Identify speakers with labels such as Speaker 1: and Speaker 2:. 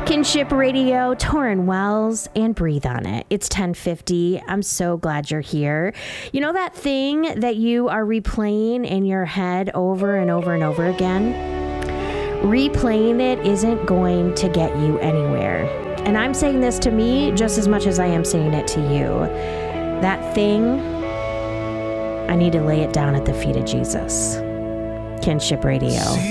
Speaker 1: Kinship Radio, Torrin Wells, and Breathe on It. It's 10:50. I'm so glad you're here. You know that thing that you are replaying in your head over and over and over again? Replaying it isn't going to get you anywhere. And I'm saying this to me just as much as I am saying it to you. That thing, I need to lay it down at the feet of Jesus. Kinship Radio.